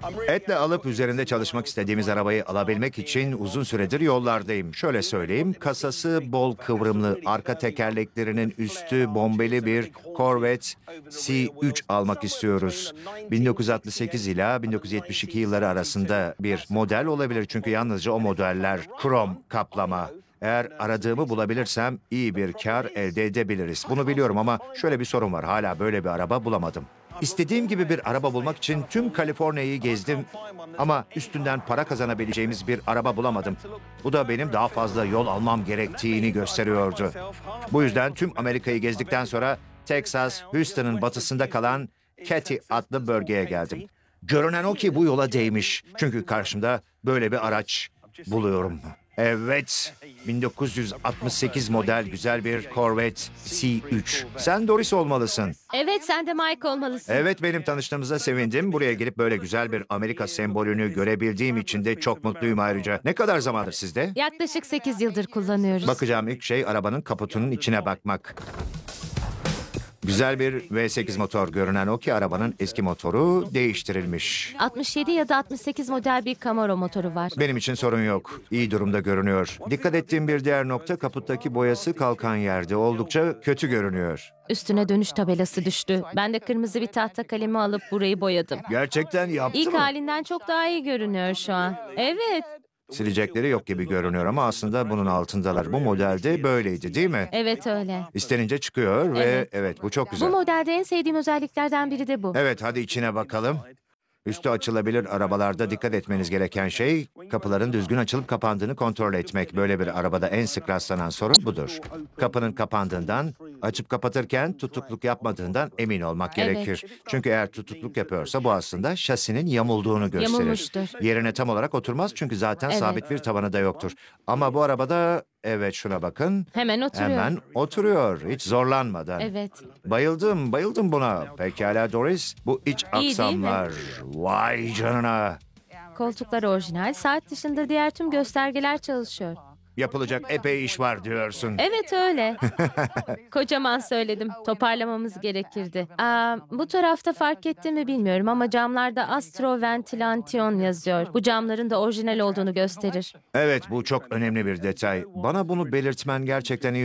Etle alıp üzerinde çalışmak istediğimiz arabayı alabilmek için uzun süredir yollardayım. Şöyle söyleyeyim, kasası bol kıvrımlı, arka tekerleklerinin üstü bombeli bir Corvette C3 almak istiyoruz. 1968 ila 1972 yılları arasında bir model olabilir çünkü yalnızca o modeller krom kaplama. Eğer aradığımı bulabilirsem iyi bir kar elde edebiliriz. Bunu biliyorum ama şöyle bir sorun var. Hala böyle bir araba bulamadım. İstediğim gibi bir araba bulmak için tüm Kaliforniya'yı gezdim ama üstünden para kazanabileceğimiz bir araba bulamadım. Bu da benim daha fazla yol almam gerektiğini gösteriyordu. Bu yüzden tüm Amerika'yı gezdikten sonra Texas, Houston'ın batısında kalan Katy adlı bölgeye geldim. Görünen o ki bu yola değmiş. Çünkü karşımda böyle bir araç buluyorum. Evet, 1968 model güzel bir Corvette C3. Sen Doris olmalısın. Evet, sen de Mike olmalısın. Evet, benim tanıştığımıza sevindim. Buraya gelip böyle güzel bir Amerika sembolünü görebildiğim için de çok mutluyum ayrıca. Ne kadar zamandır sizde? Yaklaşık 8 yıldır kullanıyoruz. Bakacağım ilk şey arabanın kaputunun içine bakmak. Güzel bir V8 motor, görünen o ki arabanın eski motoru değiştirilmiş. 67 ya da 68 model bir Camaro motoru var. Benim için sorun yok. İyi durumda görünüyor. Dikkat ettiğim bir diğer nokta kaputtaki boyası kalkan yerde. Oldukça kötü görünüyor. Üstüne dönüş tabelası düştü. Ben de kırmızı bir tahta kalemi alıp burayı boyadım. Gerçekten yaptı İlk mı? halinden çok daha iyi görünüyor şu an. Evet, Silecekleri yok gibi görünüyor ama aslında bunun altındalar. Bu modelde böyleydi değil mi? evet öyle. İstenince çıkıyor ve evet bu çok Bu güzel. modelde en sevdiğim özelliklerden biri de bu. Evet hadi içine bakalım. Üstü açılabilir arabalarda dikkat etmeniz gereken şey kapıların düzgün açılıp kapandığını kontrol etmek. Böyle bir arabada en sık rastlanan sorun budur. Kapının kapandığından, açıp kapatırken tutukluk yapmadığından emin olmak Evet. gerekir. Çünkü eğer tutukluk yapıyorsa bu aslında şasinin yamulduğunu gösterir. Yamulmuştur. Yerine tam olarak oturmaz çünkü zaten Evet. sabit bir tavanı da yoktur. Ama bu arabada evet şuna bakın. Hemen oturuyor. Hemen oturuyor hiç zorlanmadan. Evet. Bayıldım buna. Pekala Doris, bu iç değil mi? aksamlar. Vay canına. Koltuklar orijinal, saat dışında diğer tüm göstergeler çalışıyor. Yapılacak epey iş var diyorsun. Evet öyle. Kocaman söyledim. Toparlamamız gerekirdi. Bu tarafta fark etti mi bilmiyorum ama camlarda Astro Ventilation yazıyor. Bu camların da orijinal olduğunu gösterir. Evet, bu çok önemli bir detay. Bana bunu belirtmen gerçekten iyi